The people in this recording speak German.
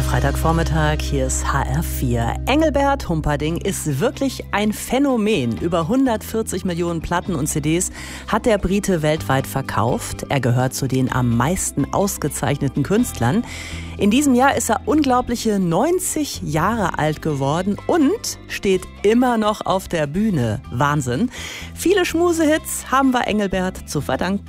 Freitagvormittag, hier ist HR4. Engelbert Humperdinck ist wirklich ein Phänomen. Über 140 Millionen Platten und CDs hat der Brite weltweit verkauft. Er gehört zu den am meisten ausgezeichneten Künstlern. In diesem Jahr ist er unglaubliche 90 Jahre alt geworden und steht immer noch auf der Bühne. Wahnsinn. Viele Schmusehits haben wir Engelbert zu verdanken.